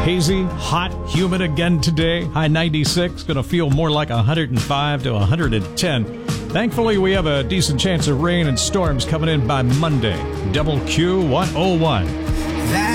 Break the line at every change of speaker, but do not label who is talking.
Hazy, hot, humid again today. High 96, going to feel more like 105 to 110. Thankfully, we have a decent chance of rain and storms coming in by Monday. Double Q 101.